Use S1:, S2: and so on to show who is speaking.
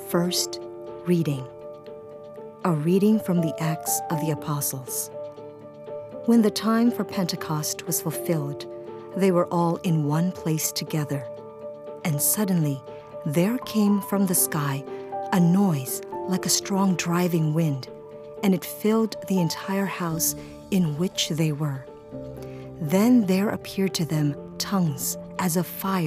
S1: First reading. A reading from the Acts of the Apostles. When the time for Pentecost was fulfilled, they were all in one place together. And suddenly there came from the sky a noise like a strong driving wind, and it filled the entire house in which they were. Then there appeared to them tongues as of fire